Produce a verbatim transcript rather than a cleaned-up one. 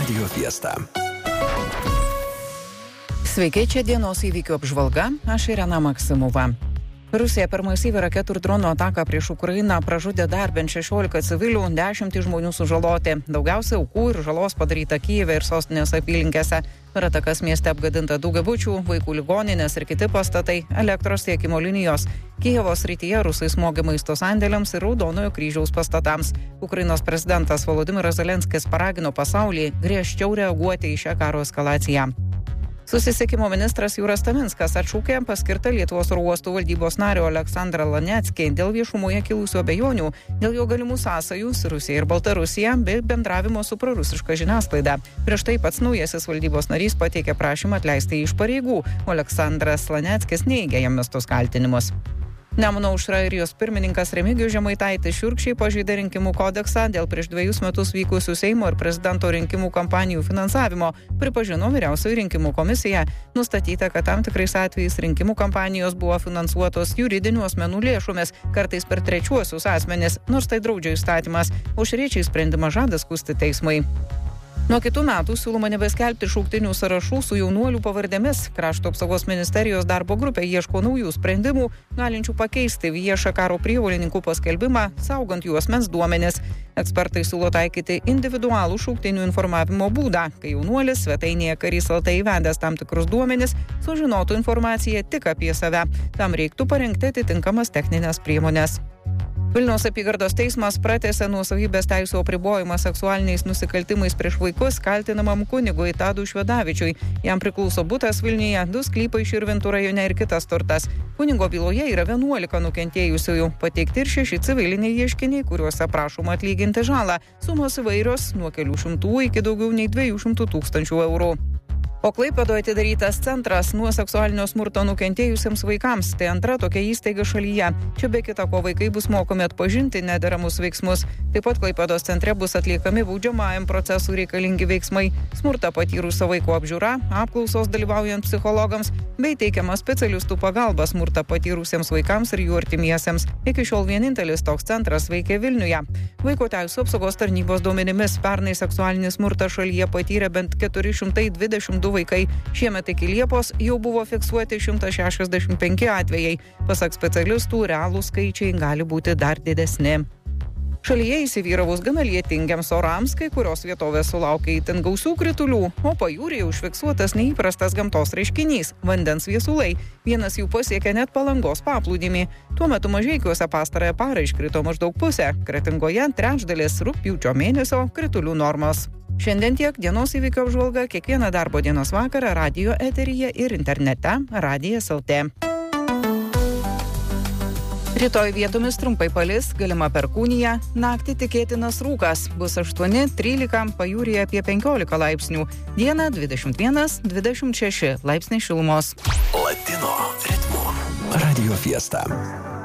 Radio Fiesta. Sveiki, čia dienos įvykių apžvalga, aš Irena Maksimova. Rusija per masyvią raketų ir dronų ataką prieš Ukrainą pražudė dar bent šešiolika civilių, dešimt žmonių sužaloti. Daugiausia aukų ir žalos padaryta Kijeve ir sostinės apylinkėse. Per atakas mieste apgadinta daugiabučių, vaikų ligoninės ir kiti pastatai, elektros tiekimo linijos. Kijevo srityje rusai smogė maisto sandėliams ir Raudonojo kryžiaus pastatams. Ukrainos prezidentas Volodymyras Zelenskis paragino pasaulį griežčiau reaguoti į šią karo eskalaciją. Susisiekimo ministras Jūras Taminskas atšaukė paskirtą Lietuvos oro uostų valdybos nario Aleksandrą Laneckį dėl viešumoje kilusių abejonių, dėl jo galimų sąsajų su Rusija ir Baltarusija bei bendravimo su prorusiška žiniasklaida. Prieš tai pats naujasis valdybos narys pateikė prašymą atleisti iš pareigų, o Aleksandras Laneckis neigė jam mestus kaltinimus. Nemuno aušra ir jos pirmininkas Remigijus Žemaitaitis šiurkščiai pažeidė rinkimų kodeksą dėl prieš dviejus metus vykusių Seimo ir prezidento rinkimų kampanijų finansavimo, pripažino Vyriausioji rinkimų komisija. Nustatyta, kad tam tikrais atvejais rinkimų kampanijos buvo finansuotos juridinių asmenų lėšomis, kartais per trečiuosius asmenis, nors tai draudžia įstatymas. Aušriečiai sprendimą žada skųsti teismui. Nuo kitų metų siūloma nebeskelbti šauktinių sąrašų su jaunuolių pavardėmis. Krašto apsaugos ministerijos darbo grupė ieško naujų sprendimų, galinčių pakeisti viešą karo prievolininkų paskelbimą, saugant jų asmens duomenis. Ekspertai siūlo taikyti individualų šauktinių informavimo būdą, kai jaunuolis svetainėje karys lt įvedęs tam tikrus duomenis, sužinotų informaciją tik apie save. Tam reiktų parengti atitinkamas techninės priemonės. Vilniaus apygardos teismas pratęsė nuosavybės teisių apribojimą seksualiniais nusikaltimais prieš vaikus kaltinamam kunigui Tadui Švedavičiui. Jam priklauso butas Vilniuje, du sklypai Širvintų rajone ir kitas turtas. Kunigo byloje yra vienuolika nukentėjusiųjų, pateikti ir šeši civiliniai ieškiniai, kuriuose prašoma atlyginti žalą. Sumos įvairios nuo kelių šimtų iki daugiau nei dviejų šimtų tūkstančių eurų. O Klaipėdoje atidarytas centras nuo seksualinio smurto nukentėjusiems vaikams. Tai antra tokia įstaiga šalyje. Čia be kita ko vaikai bus mokomi atpažinti nederamus veiksmus. Taip pat Klaipėdos centre bus atliekami baudžiamajam procesui reikalingi veiksmai. Smurtą patyrusio vaiko apžiūra, apklausos dalyvaujant psichologams, bei teikiama specialistų pagalba smurtą patyrusiems vaikams ir jų artimiesiems. Iki šiol vienintelis toks centras veikia Vilniuje. Vaiko teisių apsaugos tarnybos duomenimis pernai seksualinį smurtą šalyje patyrė bent keturi šimtai dvidešimt du vaikai. Šiemet iki Liepos jau buvo fiksuoti šimtas šešiasdešimt penki atvejai. Pasak specialistų, realūs skaičiai gali būti dar didesni. Šalyje įsivyravus gana lietingiams orams, kai kurios vietovės sulaukė itin gausių kritulių, o pajūryje užfiksuotas neįprastas gamtos reiškinys – vandens viesulai. Vienas jų pasiekė net Palangos paplūdimį. Tuo metu Mažeikiuose pastarąją parą iškrito maždaug pusę, Kretingoje trečdalis rugpjūčio mėnesio kritulių normos. Šiandien tiek, dienos įvykių apžvalga kiekvieną darbo dienos vakarą radijo eteryje ir internete radijas lt. Rytoj vietomis trumpai palis, galima perkūnija, naktį tikėtinas rūkas, bus aštuoni trylika, pajūryje apie penkiolika laipsnių, dieną dvidešimt vienas dvidešimt šeši laipsniai šilumos. Latino ritmu. Radio Fiesta.